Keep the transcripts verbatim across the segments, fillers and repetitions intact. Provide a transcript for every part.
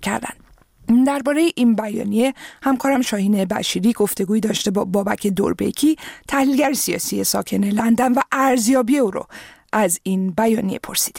کردند. درباره این بیانیه همکارم شاهین بشیری گفتگویی داشته با بابک دوربیکی، تحلیلگر سیاسی ساکن لندن، و ارزیابی او رو از این بیانیه پرسیده.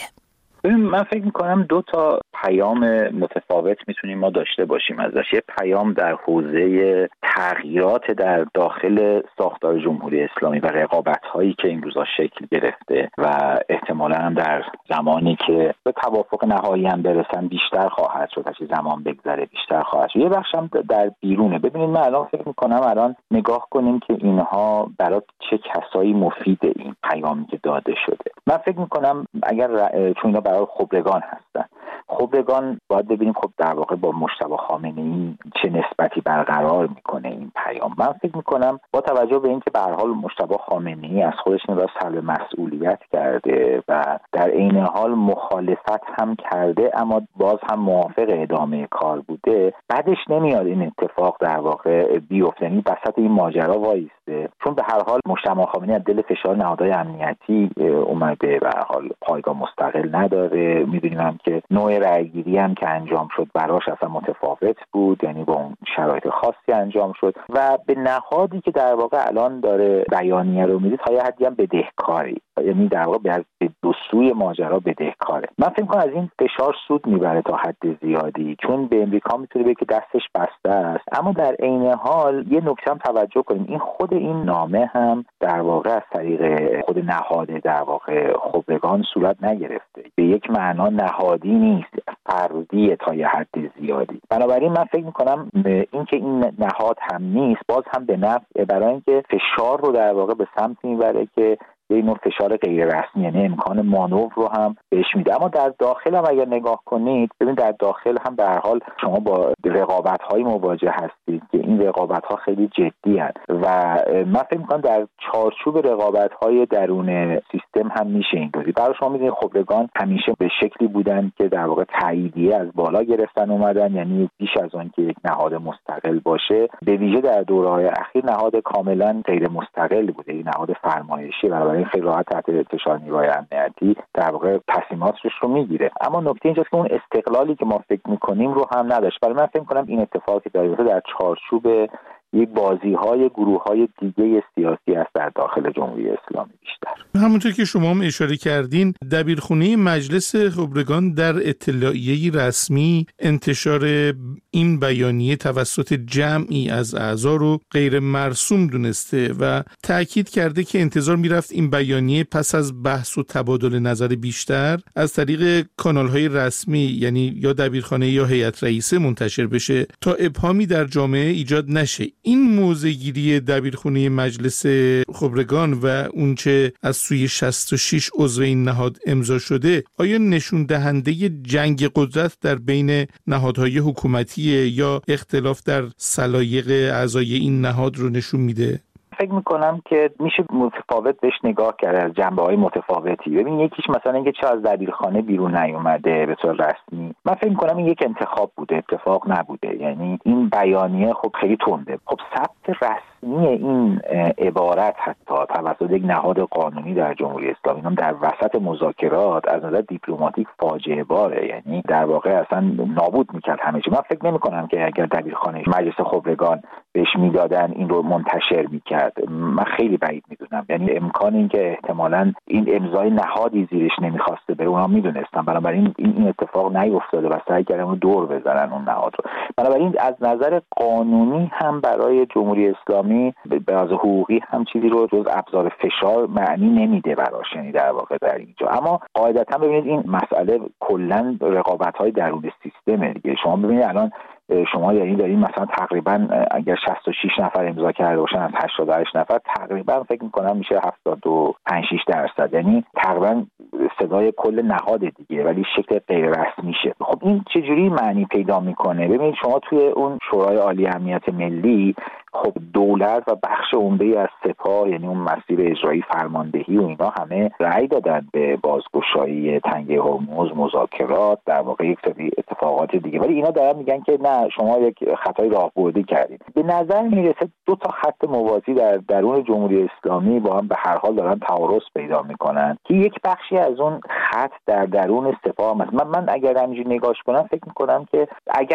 من فکر میکنم دو تا پیام متفاوت میتونیم ما داشته باشیم ازش. یه پیام در حوزه تغییرات در داخل ساختار جمهوری اسلامی و رقابت‌هایی که این روزا شکل گرفته و احتمالاً هم در زمانی که به توافق نهایی هم برسن بیشتر خواهد شد، هرچی زمان بگذره بیشتر خواهد شد. یه بخش هم در بیرونه. ببینید من الان فکر میکنم الان نگاه کنیم که اینها برای چه کسایی مفیده این پیامی که داده شده. من فکر میکنم اگر چون اینا برای خبرگان هستن، خبرگان باید ببینیم خب در واقع با مجتبی خامنه‌ای چه نسبتی برقرار میکنه این پیام. من فکر میکنم با توجه به اینکه به هر حال مجتبی خامنه‌ای از خودش می‌خواد سلب مسئولیت کرده و در عین حال مخالفت هم کرده اما باز هم موافق ادامه کار بوده، بعدش نمیاد این اتفاق در واقع بیفته، یعنی وسط این ماجرا وایسته، چون به هر حال مجتبی خامنه‌ای از دل فشار نهادهای امنیتی اومده، به هر حال پایگاه مستقل نداره. میدونیم هم که نوع رأیگیری هم که انجام شد براش اصلا متفاوت بود، یعنی با اون شرایط خاصی انجام شد و به نهادی که در واقع الان داره بیانیه رو میده تا یه حدی هم بدهکاری، یعنی در واقع به دو سوی ماجرا بدهکاره. من فکر می‌کنم از این فشار سود میبره تا حد زیادی، چون به امریکا میتونه بگه که دستش بسته است، اما در عین حال یه نکته هم توجه کنیم، این خود این نامه هم در واقع از طریق خود نهاد در واقع خبرگان صورت نگرفته، به یک معنا نهادی نیست، فردیه تا یه حد زیادی. بنابراین من فکر میکنم اینکه این نهاد هم نیست باز هم به نفع، برای اینکه فشار رو در واقع به سمت میبره که یه نوع فشار غیر رسمی، یعنی امکان مانور رو هم بهش میده. اما در داخل هم اگر نگاه کنید، ببین در داخل هم به هر حال شما با رقابت‌های مواجه هستید که این رقابت‌ها خیلی جدی هست و من فکر می‌کنم در چارچوب رقابت‌های درون سیستم هم میشه اینطوری. برای شما می‌دونید خبرگان همیشه به شکلی بودن که در واقع تاییدیه از بالا گرفتن اومدن، یعنی بیش از اون که یک نهاد مستقل باشه، به ویژه در دوره‌های اخیر نهاد کاملا غیر مستقل بوده، این نهاد فرمایشی برای خیلی راحت تحت فشار نیروهای امنیتی در واقع تصمیماتش رو میگیره. اما نکته اینجاست که اون استقلالی که ما فکر میکنیم رو هم نداشت. برای من فکر میکنم این اتفاقی در در چارچوب یک بازی‌های گروه‌های دیگه سیاسی است در داخل جمهوری اسلامی بیشتر. همونطور که شما هم اشاره کردین، دبیرخونه مجلس خبرگان در اطلاعیه‌ای رسمی انتشار این بیانیه توسط جمعی از اعضا رو غیر مرسوم دونسته و تأکید کرده که انتظار میرفت این بیانیه پس از بحث و تبادل نظر بیشتر از طریق کانال‌های رسمی، یعنی یا دبیرخانه یا هیئت رئیسه منتشر بشه تا ابهامی در جامعه ایجاد نشه. این موضع‌گیری دبیرخونه مجلس خبرگان و اونچه از سوی شصت و شش عضو این نهاد امضا شده، آیا نشون دهنده جنگ قدرت در بین نهادهای حکومتی یا اختلاف در سلایق اعضای این نهاد رو نشون میده؟ فکر میکنم که میشه متفاوت بهش نگاه کرد از جنبه‌های متفاوتی. ببین یکیش مثلا اینکه چه از دبیرخانه بیرون نیومده به طور رسمی، من فکر میکنم این یک انتخاب بوده، اتفاق نبوده. یعنی این بیانیه خب خیلی تنده. خب ثبت رسمی این عبارت حتی توسط یک نهاد قانونی در جمهوری اسلامی هم در وسط مذاکرات از نظر دیپلماتیک فاجعه باره، یعنی در واقع اصلا نابود میکرد همه چی. من فکر نمیکنم که اگر دبیرخانه مجلس خبرگان بهش میدادن این رو منتشر میکرد. من خیلی بعید میدونم، یعنی امکان این که احتمالاً این امضای نهادی زیرش نمیخواسته بره اونها میدونستن، بنابراین این این اتفاق نیفتاده و سعی کردن دور بزنن اون نهاد رو. بنابراین از نظر قانونی هم برای جمهوری اسلامی به لحاظ حقوقی هم چیزی رو جز ابزار فشار معنی نمیده براش، یعنی در واقع در اینجا. اما قاعدتا ببینید این مسئله کلا رقابت‌های درون سیستمه دیگه. شما ببینید الان شما یعنی دارین مثلا تقریبا اگر شصت و شش نفر امضا کرده باشن از هشتاد و هشت نفر، تقریبا فکر می‌کنم میشه هفتاد و پنج شش درصد، یعنی تقریبا صدای کل نهاد دیگه، ولی شکل غیر رسمی شه. خب این چجوری معنی پیدا میکنه؟ ببینید شما توی اون شورای عالی امنیت ملی خب دولت و بخش عمده از سپاه، یعنی اون مسیر اجرایی فرماندهی و اینا همه رأی دادن به بازگشایی تنگه هرمز، مذاکرات، در واقع یک سری اتفاقات دیگه، ولی اینا دارن میگن که نه شما یک خطای راهبردی کردید. به نظر میرسه دو تا خط موازی در درون جمهوری اسلامی با هم به هر حال دارن تعارض پیدا میکنن که یک بخشی از اون خط در درون سپاه هست. من من اگر همینجوری نگاش کنم فکر میکنم که اگر